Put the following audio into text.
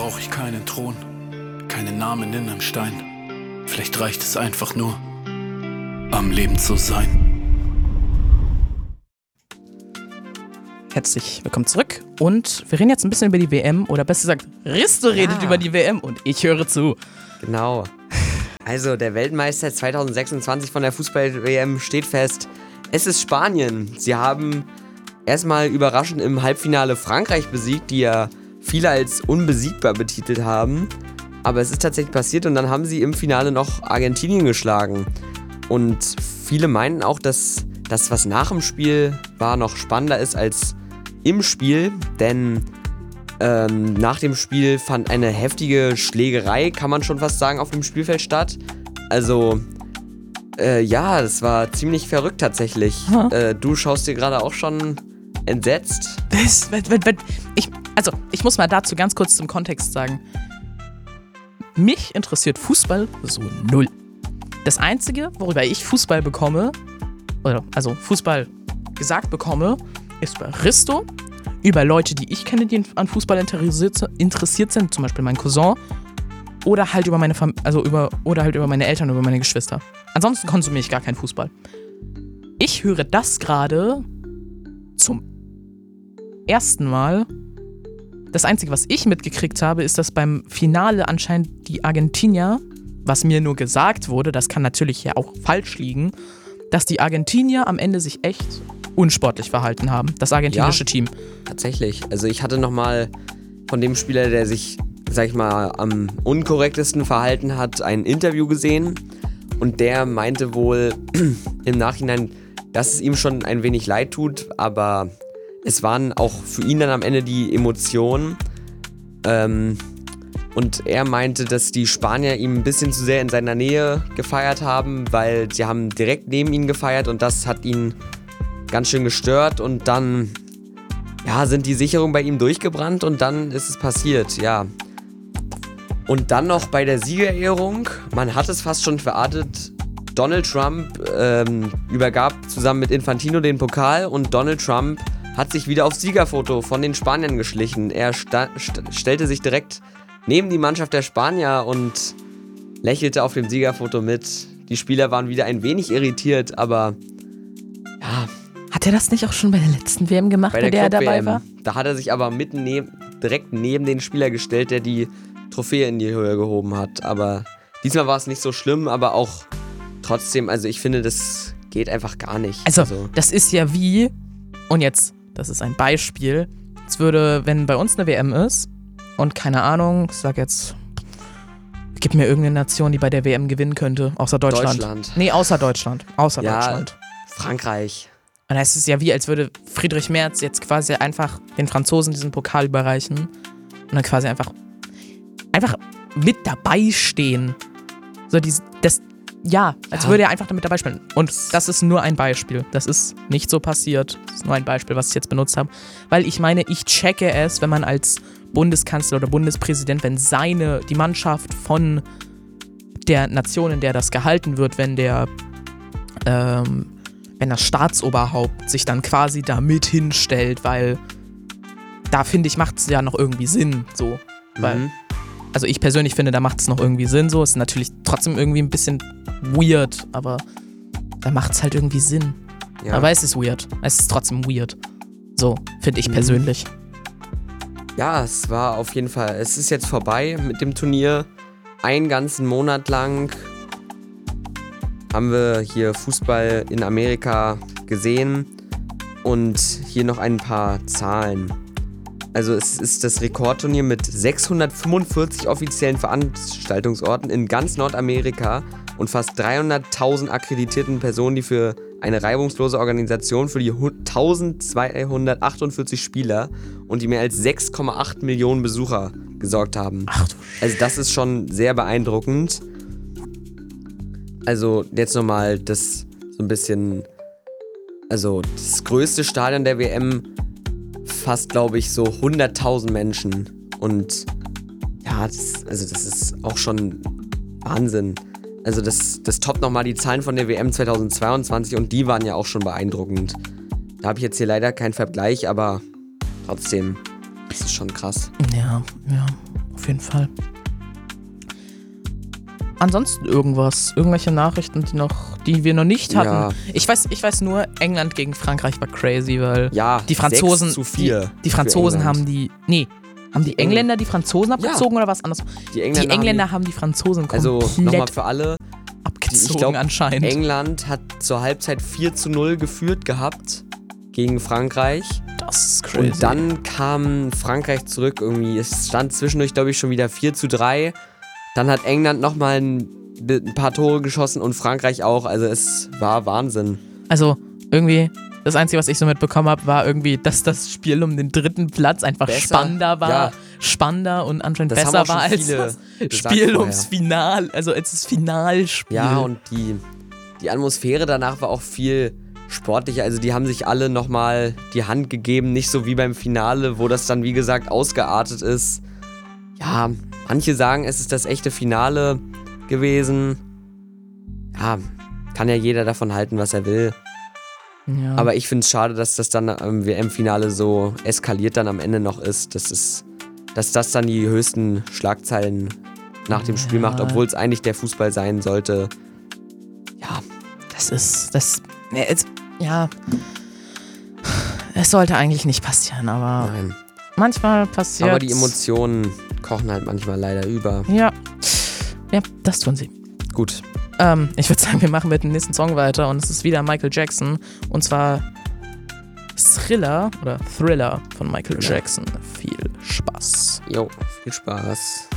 brauche ich keinen Thron, keinen Namen in einem Stein. Vielleicht reicht es einfach nur, am Leben zu sein. Herzlich willkommen zurück und wir reden jetzt ein bisschen über die WM oder besser gesagt, Risto redet über die WM und ich höre zu. Genau. Also der Weltmeister 2026 von der Fußball-WM steht fest. Es ist Spanien. Sie haben erstmal überraschend im Halbfinale Frankreich besiegt, die ja viele als unbesiegbar betitelt haben. Aber es ist tatsächlich passiert und dann haben sie im Finale noch Argentinien geschlagen. Und viele meinten auch, dass das, was nach dem Spiel war, noch spannender ist als im Spiel, denn nach dem Spiel fand eine heftige Schlägerei, kann man schon fast sagen, auf dem Spielfeld statt. Also, ja, das war ziemlich verrückt tatsächlich. Du schaust dir gerade auch schon entsetzt. Ich muss mal dazu ganz kurz zum Kontext sagen. Mich interessiert Fußball so null. Das Einzige, worüber ich Fußball bekomme, also Fußball gesagt bekomme, ist bei Risto, über Leute, die ich kenne, die an Fußball interessiert sind, zum Beispiel mein Cousin, oder halt über meine über meine Eltern, über meine Geschwister. Ansonsten konsumiere ich gar keinen Fußball. Ich höre das gerade zum ersten Mal. Das Einzige, was ich mitgekriegt habe, ist, dass beim Finale anscheinend die Argentinier, was mir nur gesagt wurde, das kann natürlich ja auch falsch liegen, dass die Argentinier am Ende sich echt unsportlich verhalten haben, das argentinische Team. Tatsächlich. Also ich hatte nochmal von dem Spieler, der sich, sag ich mal, am unkorrektesten verhalten hat, ein Interview gesehen und der meinte wohl im Nachhinein, dass es ihm schon ein wenig leid tut, aber es waren auch für ihn dann am Ende die Emotionen. Und er meinte, dass die Spanier ihm ein bisschen zu sehr in seiner Nähe gefeiert haben, weil sie haben direkt neben ihn gefeiert und das hat ihn ganz schön gestört. Und dann sind die Sicherungen bei ihm durchgebrannt und dann ist es passiert, ja. Und dann noch bei der Siegerehrung, man hat es fast schon verartet, Donald Trump übergab zusammen mit Infantino den Pokal und Donald Trump hat sich wieder aufs Siegerfoto von den Spaniern geschlichen. Er stellte sich direkt neben die Mannschaft der Spanier und lächelte auf dem Siegerfoto mit. Die Spieler waren wieder ein wenig irritiert, aber ja. Hat er das nicht auch schon bei der letzten WM gemacht, bei der er dabei war? Da hat er sich aber direkt neben den Spieler gestellt, der die Trophäe in die Höhe gehoben hat. Aber diesmal war es nicht so schlimm, aber auch trotzdem, also ich finde, das geht einfach gar nicht. Also das ist ja wie, und jetzt, das ist ein Beispiel, es würde, wenn bei uns eine WM ist und keine Ahnung, ich sag jetzt, gib mir irgendeine Nation, die bei der WM gewinnen könnte, außer Deutschland. Nee, außer Deutschland. Deutschland. Frankreich. Und es ist ja wie, als würde Friedrich Merz jetzt quasi einfach den Franzosen diesen Pokal überreichen und dann quasi einfach mit dabei stehen. So als würde er einfach damit dabei spielen. Und das ist nur ein Beispiel. Das ist nicht so passiert. Das ist nur ein Beispiel, was ich jetzt benutzt habe. Weil ich meine, ich checke es, wenn man als Bundeskanzler oder Bundespräsident, wenn die Mannschaft von der Nation, in der das gehalten wird, wenn das Staatsoberhaupt sich dann quasi da mit hinstellt, weil da finde ich, macht es ja noch irgendwie Sinn, so. Weil, also ich persönlich finde, da macht es noch irgendwie Sinn, so. Ist natürlich trotzdem irgendwie ein bisschen weird, aber da macht es halt irgendwie Sinn. Ja. Aber es ist weird. Es ist trotzdem weird. So, finde ich persönlich. Ja, es war auf jeden Fall, es ist jetzt vorbei mit dem Turnier. Einen ganzen Monat lang haben wir hier Fußball in Amerika gesehen und hier noch ein paar Zahlen. Also es ist das Rekordturnier mit 645 offiziellen Veranstaltungsorten in ganz Nordamerika und fast 300.000 akkreditierten Personen, die für eine reibungslose Organisation für die 1248 Spieler und die mehr als 6,8 Millionen Besucher gesorgt haben. Also das ist schon sehr beeindruckend. Also jetzt nochmal das so ein bisschen, also das größte Stadion der WM fast, glaube ich, so 100.000 Menschen und ja, das ist auch schon Wahnsinn. Also das toppt nochmal die Zahlen von der WM 2022 und die waren ja auch schon beeindruckend. Da habe ich jetzt hier leider keinen Vergleich, aber trotzdem, das ist schon krass. Ja. Auf jeden Fall. Ansonsten irgendwelche Nachrichten, die wir noch nicht hatten. Ja. Ich weiß nur, England gegen Frankreich war crazy, weil Ja, die Franzosen, 6:4 die Franzosen für haben haben die Engländer die Franzosen abgezogen oder was anderes? Die Engländer haben die Franzosen also komplett nochmal für alle, abgezogen ich glaube, anscheinend. England hat zur Halbzeit 4:0 geführt gehabt gegen Frankreich. Das ist crazy. Und dann kam Frankreich zurück irgendwie. Es stand zwischendurch, glaube ich, schon wieder 4:3. Dann hat England nochmal ein paar Tore geschossen und Frankreich auch. Also es war Wahnsinn. Also irgendwie, das Einzige, was ich so mitbekommen habe, war irgendwie, dass das Spiel um den 3. Platz einfach Besser? spannender war. Ja. Spannender und anscheinend Das haben besser auch schon war als viele das gesagt Spiel vorher. ums Final, also als das Finalspiel. Ja, und die Atmosphäre danach war auch viel sportlicher. Also die haben sich alle nochmal die Hand gegeben. Nicht so wie beim Finale, wo das dann, wie gesagt, ausgeartet ist. Ja, manche sagen, es ist das echte Finale gewesen. Ja, kann ja jeder davon halten, was er will. Ja. Aber ich finde es schade, dass das dann im WM-Finale so eskaliert dann am Ende noch ist. Dass das dann die höchsten Schlagzeilen nach dem Spiel macht, obwohl es eigentlich der Fußball sein sollte. Ja, es sollte eigentlich nicht passieren, aber nein. manchmal passiert. Aber die Emotionen kochen halt manchmal leider über. Ja, das tun sie. Gut. Ich würde sagen, wir machen mit dem nächsten Song weiter und es ist wieder Michael Jackson und zwar Thriller von Michael Jackson. Viel Spaß. Jo, viel Spaß.